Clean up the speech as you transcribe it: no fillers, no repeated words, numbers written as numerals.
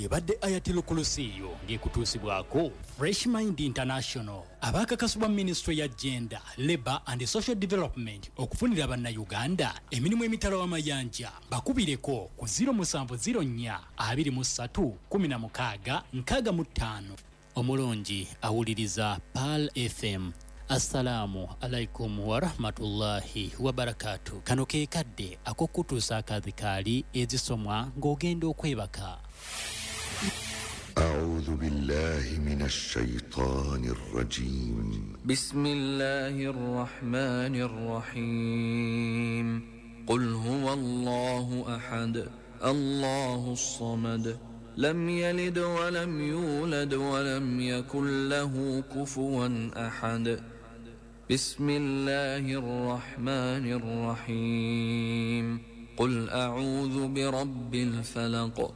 yebadde Ayatul Kursiyo ng'ekutuusibwako Fresh Mind International abaakakasibwa Ministry ya Gender, Labour and Social Development okufunira bannayuganda emirimu emitala w'amayanja bakubireko ku 0704 23 16 65. Omulongi awuliriza Pearl FM. Assalamu alaikum wa rahmatullahi wa barakatuh. Kano ke kadde akokutuusa akadhikaali ezisomwa ng'ogenda okwebaka. أعوذ بالله من الشيطان الرجيم. بسم الله الرحمن الرحيم. قل هو الله أحد الله الصمد لم يلد ولم يولد ولم يكن له كفوا أحد. بسم الله الرحمن الرحيم. قل أعوذ برب الفلق